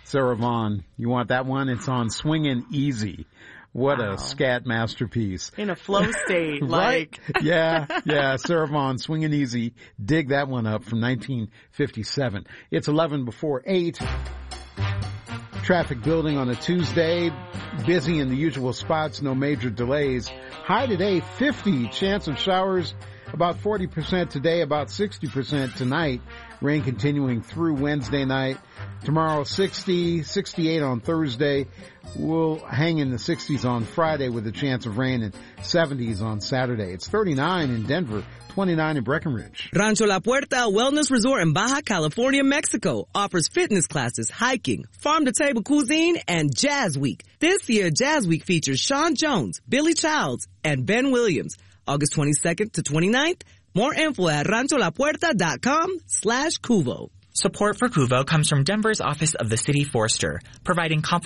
Sarah Vaughan, you want that one? It's on Swingin' Easy. What a scat masterpiece. In a flow state. Right? Yeah. Sarah Vaughan, Swingin' Easy. Dig that one up from 1957. It's 11 before 8. Traffic building on a Tuesday. Busy in the usual spots. No major delays. High today, 50. Chance of showers about 40% today, about 60% tonight. Rain continuing through Wednesday night. Tomorrow 60, 68 on Thursday. We'll hang in the 60s on Friday with a chance of rain and 70s on Saturday. It's 39 in Denver, 29 in Breckenridge. Rancho La Puerta Wellness Resort in Baja California, Mexico offers fitness classes, hiking, farm-to-table cuisine, and Jazz Week. This year, Jazz Week features Sean Jones, Billy Childs, and Ben Williams. August 22nd to 29th. More info at rancholapuerta.com/Cuvo. Support for Cuvo comes from Denver's Office of the City Forester, providing